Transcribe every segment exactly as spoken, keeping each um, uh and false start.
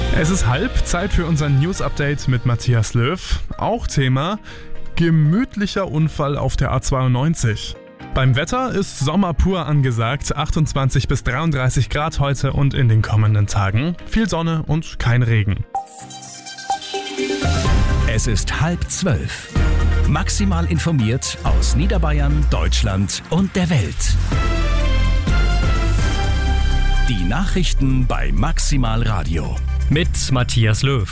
Es ist halb, Zeit für unser News-Update mit Matthias Löw. Auch Thema: gemütlicher Unfall auf der A zweiundneunzig. Beim Wetter ist Sommer pur angesagt, achtundzwanzig bis dreiunddreißig Grad heute und in den kommenden Tagen. Viel Sonne und kein Regen. Es ist halb zwölf. Maximal informiert aus Niederbayern, Deutschland und der Welt. Die Nachrichten bei Maximal Radio. Mit Matthias Löw.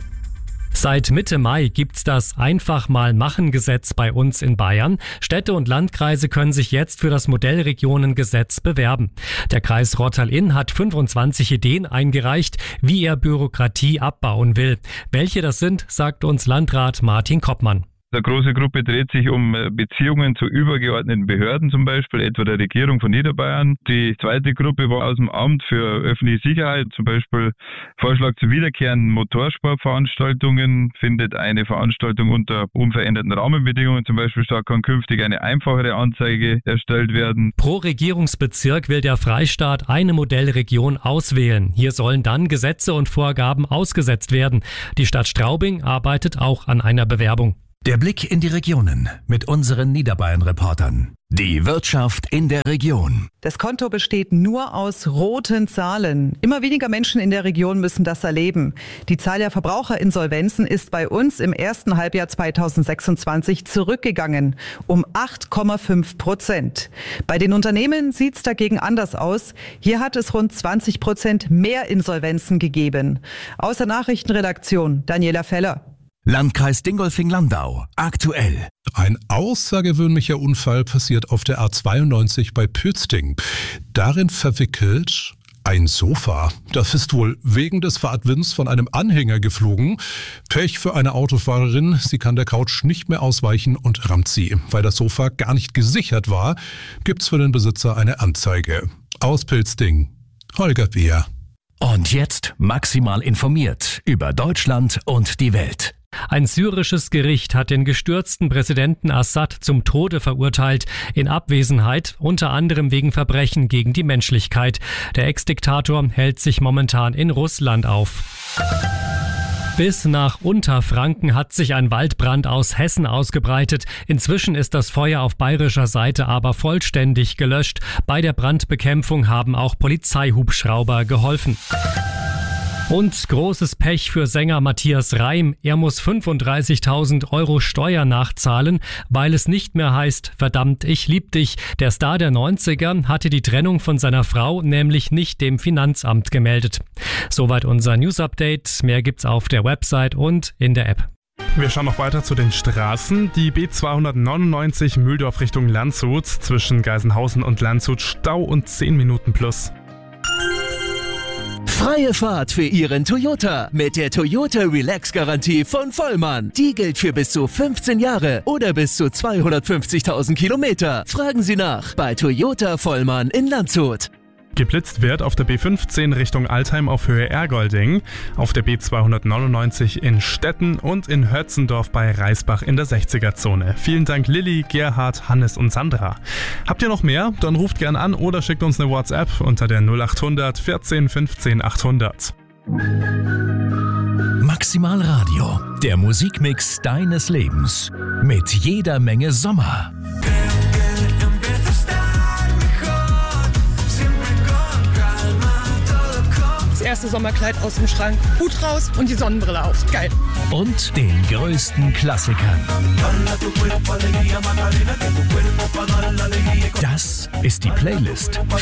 Seit Mitte Mai gibt's das Einfach-mal-Machen-Gesetz bei uns in Bayern. Städte und Landkreise können sich jetzt für das Modellregionengesetz bewerben. Der Kreis Rottal-Inn hat fünfundzwanzig Ideen eingereicht, wie er Bürokratie abbauen will. Welche das sind, sagt uns Landrat Martin Koppmann. Eine große Gruppe dreht sich um Beziehungen zu übergeordneten Behörden, zum Beispiel etwa der Regierung von Niederbayern. Die zweite Gruppe war aus dem Amt für öffentliche Sicherheit, zum Beispiel Vorschlag zu wiederkehrenden Motorsportveranstaltungen. Findet eine Veranstaltung unter unveränderten Rahmenbedingungen, zum Beispiel statt, kann künftig eine einfachere Anzeige erstellt werden. Pro Regierungsbezirk will der Freistaat eine Modellregion auswählen. Hier sollen dann Gesetze und Vorgaben ausgesetzt werden. Die Stadt Straubing arbeitet auch an einer Bewerbung. Der Blick in die Regionen mit unseren Niederbayern-Reportern. Die Wirtschaft in der Region. Das Konto besteht nur aus roten Zahlen. Immer weniger Menschen in der Region müssen das erleben. Die Zahl der Verbraucherinsolvenzen ist bei uns im ersten Halbjahr zweitausendsechsundzwanzig zurückgegangen, um acht Komma fünf Prozent. Bei den Unternehmen sieht es dagegen anders aus. Hier hat es rund zwanzig Prozent mehr Insolvenzen gegeben. Aus der Nachrichtenredaktion Daniela Feller. Landkreis Dingolfing-Landau. Aktuell. Ein außergewöhnlicher Unfall passiert auf der A zweiundneunzig bei Pützting. Darin verwickelt ein Sofa. Das ist wohl wegen des Fahrtwinds von einem Anhänger geflogen. Pech für eine Autofahrerin. Sie kann der Couch nicht mehr ausweichen und rammt sie. Weil das Sofa gar nicht gesichert war, gibt's für den Besitzer eine Anzeige. Aus Pützting, Holger Beer. Und jetzt maximal informiert über Deutschland und die Welt. Ein syrisches Gericht hat den gestürzten Präsidenten Assad zum Tode verurteilt, in Abwesenheit, unter anderem wegen Verbrechen gegen die Menschlichkeit. Der Ex-Diktator hält sich momentan in Russland auf. Bis nach Unterfranken hat sich ein Waldbrand aus Hessen ausgebreitet. Inzwischen ist das Feuer auf bayerischer Seite aber vollständig gelöscht. Bei der Brandbekämpfung haben auch Polizeihubschrauber geholfen. Und großes Pech für Sänger Matthias Reim. Er muss fünfunddreißigtausend Euro Steuer nachzahlen, weil es nicht mehr heißt, verdammt, ich lieb dich. Der Star der neunziger hatte die Trennung von seiner Frau nämlich nicht dem Finanzamt gemeldet. Soweit unser News-Update. Mehr gibt's auf der Website und in der App. Wir schauen noch weiter zu den Straßen. Die B zweihundertneunundneunzig Mühldorf Richtung Landshut, zwischen Geisenhausen und Landshut Stau und zehn Minuten plus. Freie Fahrt für Ihren Toyota mit der Toyota Relax-Garantie von Vollmann. Die gilt für bis zu fünfzehn Jahre oder bis zu zweihundertfünfzigtausend Kilometer. Fragen Sie nach bei Toyota Vollmann in Landshut. Geblitzt wird auf der B fünfzehn Richtung Altheim auf Höhe Ergolding, auf der B zweihundertneunundneunzig in Stetten und in Hötzendorf bei Reisbach in der sechziger-Zone. Vielen Dank Lilly, Gerhard, Hannes und Sandra. Habt ihr noch mehr? Dann ruft gern an oder schickt uns eine WhatsApp unter der null achthundert vierzehn fünfzehn achthundert. Maximal Radio, der Musikmix deines Lebens. Mit jeder Menge Sommer. Erste Sommerkleid aus dem Schrank, Hut raus und die Sonnenbrille auf. Geil. Und den größten Klassikern. Das ist die Playlist